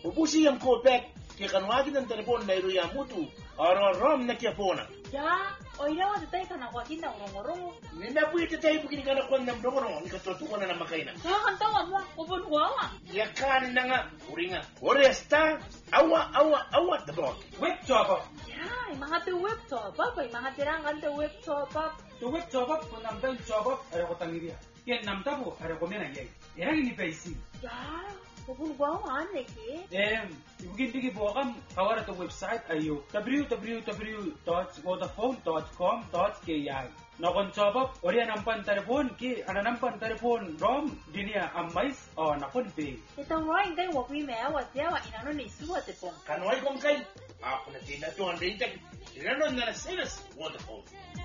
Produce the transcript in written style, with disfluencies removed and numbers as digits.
Ubusi yang kopek, kaya kanwagin ng telepon na iruya mo to, araw-aram na kaya po na. Ya, oira wa tayo ka na kwagin na urong-urong. Nina po ito tayo bukini ka na kwan ng bromoro, ni katutukan na namakay na. Kaya kantawan mo, upon huwawa. Yakan na nga, uri nga. Oresta, awa, dabog. Web chop. Ya, mga te web chop-up, mga tirangan te web chop-up. To web chop kung namdan chop ay ko tangiria. Yan namta po ay ko mena yay. Erang ini paisi. Ya, upon huwawa aneke. Ibugin digi po kam kawara to website ayo www.vodafone.com.ki. Nakon chop ori nampan telepon ki ana nampan telepon rom dinia amais o nakon pe. Ito roing kay wapi mea wa tiawa inano ni suwa te pong. Kanway kong kay, ako na tinatuan rin tag, inanon na na sinas, Vodafone.